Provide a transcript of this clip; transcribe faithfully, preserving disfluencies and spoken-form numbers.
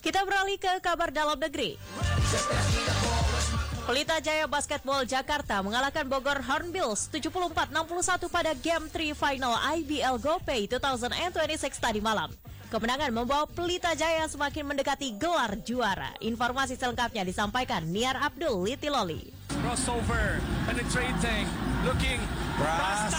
Kita beralih ke kabar dalam negeri. Pelita Jaya Basketball Jakarta mengalahkan Bogor Hornbills tujuh puluh empat enam puluh satu pada Game tiga Final I B L GoPay dua ribu dua puluh enam tadi malam. Kemenangan membawa Pelita Jaya semakin mendekati gelar juara. Informasi selengkapnya disampaikan Niar Abdul Litiloli. Crossover, penetrating, looking.